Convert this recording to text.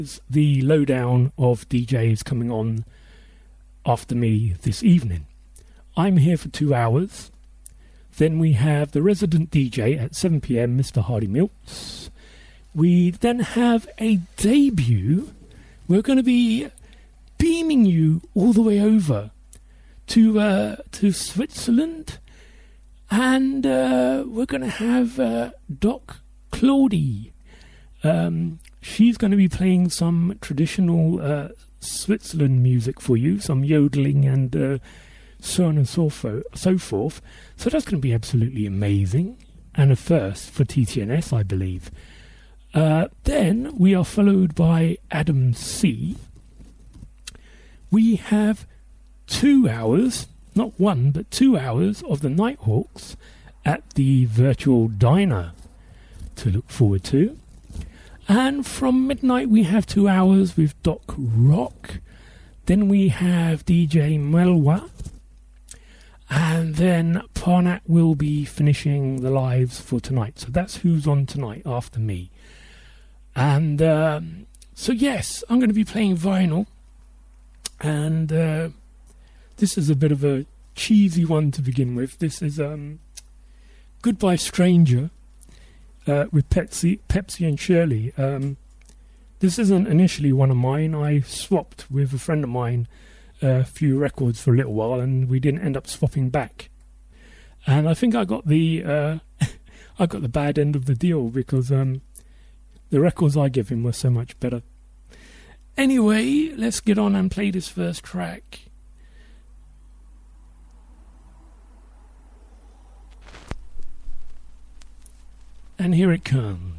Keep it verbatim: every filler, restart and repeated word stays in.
The lowdown of D Js coming on after me this evening. I'm here for two hours. Then we have the resident D J at seven p.m, Mister Hardy Milts. We then have a debut. We're going to be beaming you all the way over to uh, to Switzerland, and uh, we're going to have uh, Doc Claudie. Um, she's going to be playing some traditional uh, Switzerland music for you, some yodeling and uh, so on and so, fo- so forth. So that's going to be absolutely amazing, and a first for T T N S, I believe. Uh, then we are followed by Adam C. We have two hours, not one, but two hours of the Nighthawks at the Virtual Diner to look forward to. And from midnight we have two hours with Doc Rock. Then we have D J Melwa. And then Parnat will be finishing the lives for tonight. So that's who's on tonight after me. And um, so yes, I'm going to be playing vinyl. And uh, this is a bit of a cheesy one to begin with. This is um, Goodbye Stranger. Uh, with Pepsi, Pepsi and Shirley. Um, this isn't initially one of mine. I swapped with a friend of mine uh, a few records for a little while, and we didn't end up swapping back. And I think I got the uh, I got the bad end of the deal because um, the records I give him were so much better. Anyway, let's get on and play this first track. And here it comes.